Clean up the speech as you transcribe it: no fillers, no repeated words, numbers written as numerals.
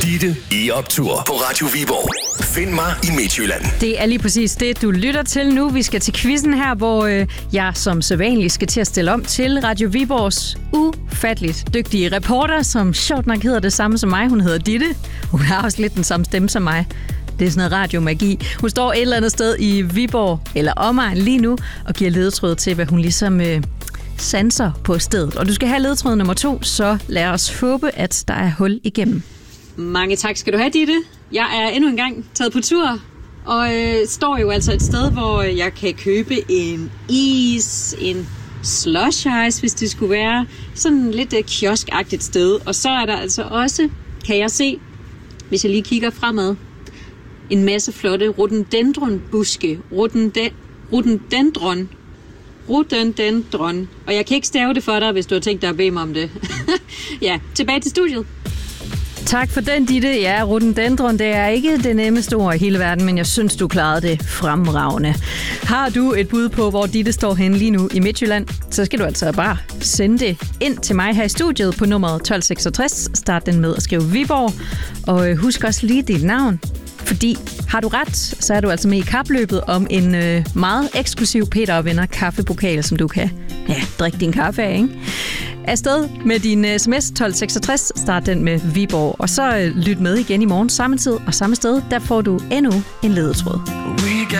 Ditte i optur på Radio Viborg. Find mig i Midtjylland. Det er lige præcis det, du lytter til nu. Vi skal til quizzen her, hvor jeg som sædvanligt skal til at stille om til Radio Viborgs ufatteligt dygtige reporter, som sjovt nok hedder det samme som mig. Hun hedder Ditte. Hun har også lidt den samme stemme som mig. Det er sådan noget radiomagi. Hun står et eller andet sted i Viborg, eller omegn lige nu, og giver ledetråd til, hvad hun ligesom sanser på stedet. Og du skal have ledetråd nummer 2, så lad os håbe, at der er hul igennem. Mange tak skal du have, Ditte. Jeg er endnu en gang taget på tur, og står jo altså et sted, hvor jeg kan købe en is, en slush ice, hvis det skulle være. Sådan lidt kioskagtigt sted. Og så er der altså også, kan jeg se, hvis jeg lige kigger fremad, en masse flotte rhododendronbuske. Rhododendron. Og jeg kan ikke stave det for dig, hvis du har tænkt dig at bede mig om det. Ja, tilbage til studiet. Tak for den, Ditte. Ja, rhododendron, det er ikke det nemmeste ord i hele verden, men jeg synes, du klarede det fremragende. Har du et bud på, hvor Ditte står henne lige nu i Midtjylland, så skal du altså bare sende det ind til mig her i studiet på nummeret 1266. Start den med at skrive Viborg, og husk også lige dit navn. Fordi har du ret, så er du altså med i kapløbet om en meget eksklusiv Peter og Venner kaffepokal, som du kan drikke din kaffe af, ikke? Afsted med din sms 1266, start den med Viborg, og så lyt med igen i morgen samme tid og samme sted, der får du endnu en ledetråd.